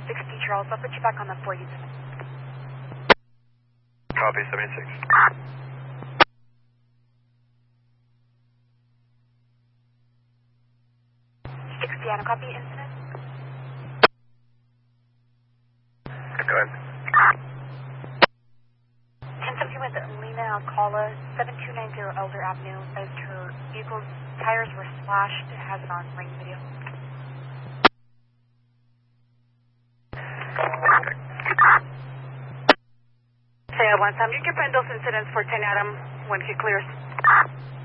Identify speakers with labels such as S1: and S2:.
S1: 60 Charles. I'll put you back on the 4 unit.
S2: Copy, 76.
S1: 60 Adam, copy incident.
S2: Go ahead.
S1: 1070 with Lena Alcala, 7290 Elder Avenue, as her vehicle's tires were slashed. It has it on ring video. Say at one time, you can find those incidents for 10 Adam when he clears.